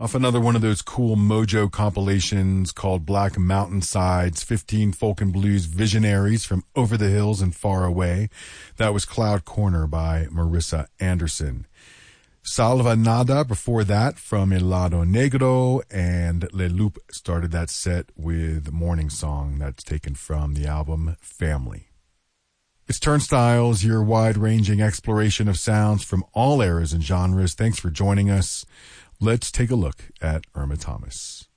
Off another one of those cool Mojo compilations called Black Mountainsides, 15 folk and blues visionaries from over the hills and far away. That was Cloud Corner by Marissa Anderson. Salva Nada before that from El Lado Negro, and Le Loop started that set with Morning Song. That's taken from the album Family. It's Turnstiles, your wide-ranging exploration of sounds from all eras and genres. Thanks for joining us. Let's take a look at Irma Thomas.